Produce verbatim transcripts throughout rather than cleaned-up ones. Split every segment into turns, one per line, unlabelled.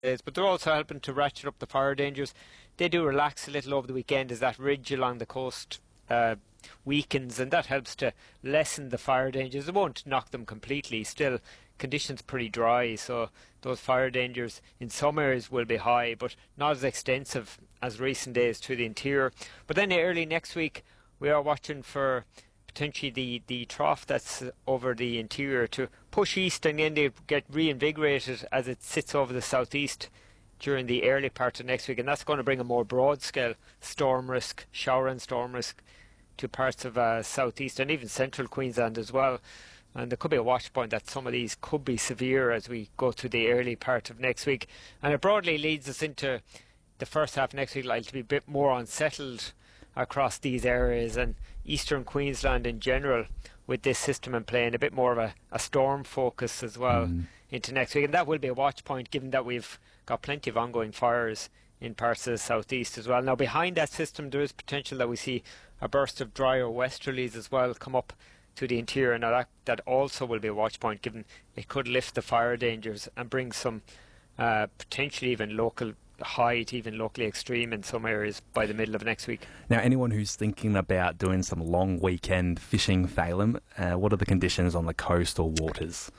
days, but they're also helping to ratchet up the fire dangers. They do relax a little over the weekend as that ridge along the coast uh, weakens, and that helps to lessen the fire dangers. It won't knock them completely. Still, conditions pretty dry, so those fire dangers in some areas will be high, but not as extensive as recent days to the interior. But then early next week, we are watching for potentially the, the trough that's over the interior to push east, and then they get reinvigorated as it sits over the southeast during the early part of next week, and that's going to bring a more broad scale storm risk, shower and storm risk to parts of uh, southeast and even central Queensland as well. And there could be a watch point that some of these could be severe as we go through the early part of next week. And it broadly leads us into the first half of next week, likely to be a bit more unsettled across these areas, and eastern Queensland in general with this system in play, and a bit more of a, a storm focus as well mm. into next week. And that will be a watch point, given that we've got plenty of ongoing fires in parts of the southeast as well. Now, behind that system, there is potential that we see a burst of drier westerlies as well come up to the interior. Now, that, that also will be a watch point, given it could lift the fire dangers and bring some uh, potentially even local high to even locally extreme in some areas by the middle of next week.
Now, anyone who's thinking about doing some long weekend fishing, Phelim, uh, what are the conditions on the coast or waters?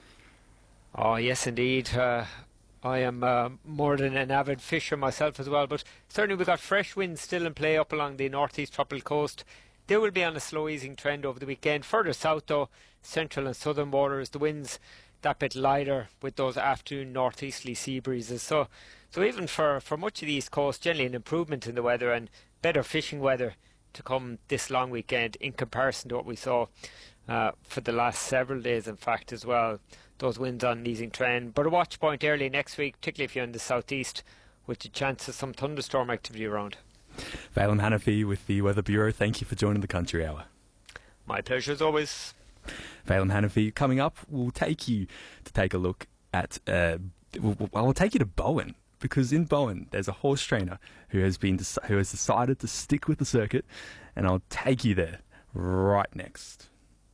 Oh, yes, indeed. Uh, I am uh, more than an avid fisher myself as well, but certainly we've got fresh winds still in play up along the northeast tropical coast. They will be on a slow easing trend over the weekend. Further south, though, central and southern waters, the winds that bit lighter with those afternoon northeasterly sea breezes. So, so even for, for much of the east coast, generally an improvement in the weather and better fishing weather to come this long weekend in comparison to what we saw uh, for the last several days, in fact, as well. Those winds on an easing trend. But a watch point early next week, particularly if you're in the southeast, with the chance of some thunderstorm activity around.
Phelim Hanafi with the Weather Bureau, thank you for joining the Country Hour.
My pleasure as always.
Phelim Hanafi, coming up, we'll take you to take a look at, uh, we'll, we'll take you to Bowen, because in Bowen there's a horse trainer who has been who has decided to stick with the circuit, and I'll take you there right next.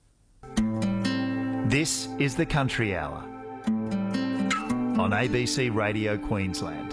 This is the Country Hour on A B C Radio Queensland.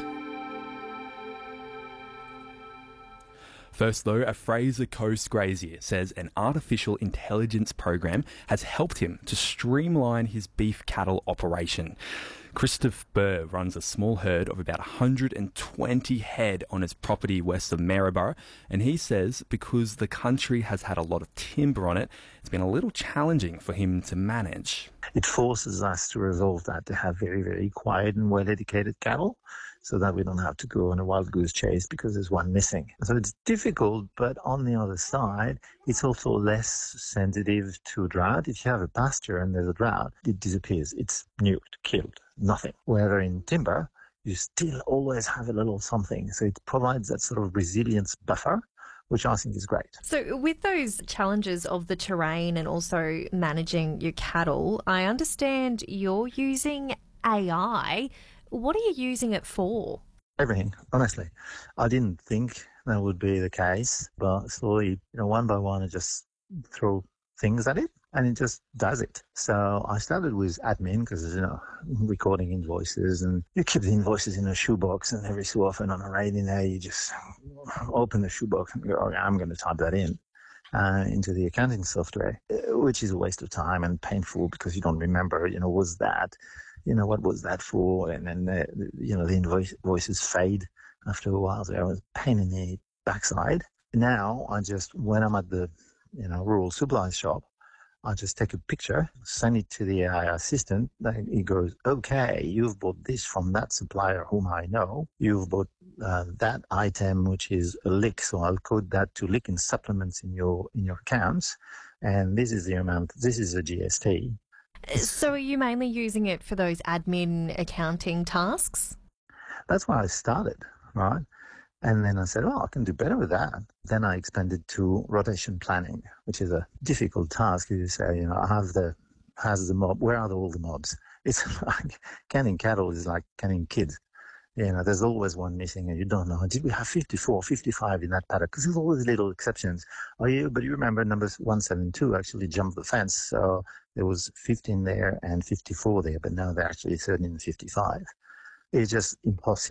First though, a Fraser Coast grazier says an artificial intelligence program has helped him to streamline his beef cattle operation. Christoph Burr runs a small herd of about one hundred twenty head on his property west of Maryborough, and he says because the country has had a lot of timber on it, it's been a little challenging for him to manage.
It forces us to resolve that, to have very, very quiet and well-educated cattle, so that we don't have to go on a wild goose chase because there's one missing. So it's difficult, but on the other side, it's also less sensitive to drought. If you have a pasture and there's a drought, it disappears. It's nuked, killed, nothing. Whether in timber, you still always have a little something. So it provides that sort of resilience buffer, which I think is great.
So with those challenges of the terrain and also managing your cattle, I understand you're using A I. What are you using it for?
Everything, honestly. I didn't think that would be the case, but slowly, you know, one by one, I just throw things at it and it just does it. So I started with admin because, you know, recording invoices, and you keep the invoices in a shoebox, and every so often on a rainy day, you just open the shoebox and go, okay, I'm going to type that in. Uh, into the accounting software, which is a waste of time and painful because you don't remember, you know, was that, you know, what was that for? And then, uh, you know, the invoice, invoices fade after a while. So I was a pain in the backside. Now I just, when I'm at the, you know, rural supplies shop, I just take a picture, send it to the A I assistant. Then he goes, okay, you've bought this from that supplier whom I know. You've bought uh, that item, which is a lick. So I'll code that to lick in supplements in your, in your accounts. And this is the amount, this is a G S T.
So are you mainly using it for those admin accounting tasks?
That's why I started, right? And then I said, oh, I can do better with that. Then I expanded to rotation planning, which is a difficult task. You say, you know, I have the, has the mob, where are the, all the mobs? It's like canning cattle is like canning kids. You know, there's always one missing and you don't know. Did we have fifty-four, fifty-five in that paddock? Because there's always little exceptions. Oh, yeah, but you remember number one seventy-two actually jumped the fence. So there was fifteen there and fifty-four there, but now they're actually thirteen and fifty-five. It's just impossible.